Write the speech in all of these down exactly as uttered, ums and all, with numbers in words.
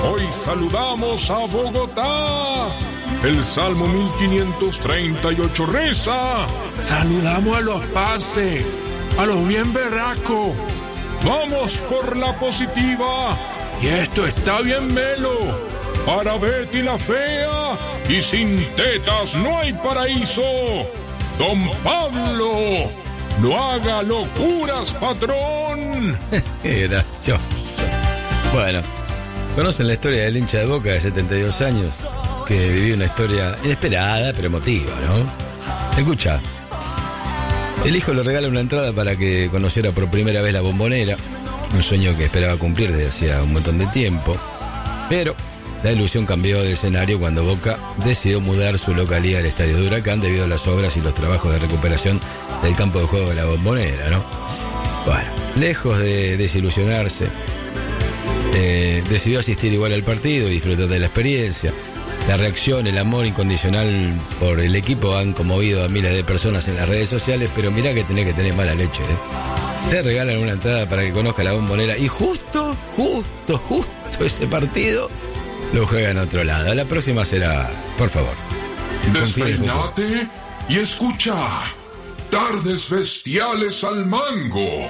Hoy saludamos a Bogotá. El Salmo mil quinientos treinta y ocho reza: saludamos a los parce, a los bien berracos. Vamos por la positiva. Y esto está bien melo. Para Betty la fea. Y sin tetas no hay paraíso. Don Pablo, no haga locuras, patrón. Qué gracioso. Bueno, ¿conocen la historia del hincha de Boca de setenta y dos años? Que vivió una historia inesperada pero emotiva, ¿no? Escucha. El hijo le regala una entrada para que conociera por primera vez la Bombonera, un sueño que esperaba cumplir desde hacía un montón de tiempo, pero la ilusión cambió de escenario cuando Boca decidió mudar su localidad al Estadio de Huracán debido a las obras y los trabajos de recuperación del campo de juego de la Bombonera, ¿no? Bueno, lejos de desilusionarse, eh, decidió asistir igual al partido y disfrutar de la experiencia. La reacción, el amor incondicional por el equipo han conmovido a miles de personas en las redes sociales, pero mirá que tenés que tener mala leche, ¿eh? Te regalan una entrada para que conozca la Bombonera y justo, justo, justo ese partido lo juega en otro lado. La próxima será, por favor, despeinate y escucha Tardes Bestiales al Mango.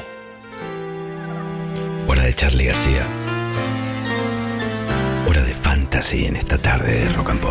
Hora de Charly García. Hora de fantasy en esta tarde de Rock and Pop.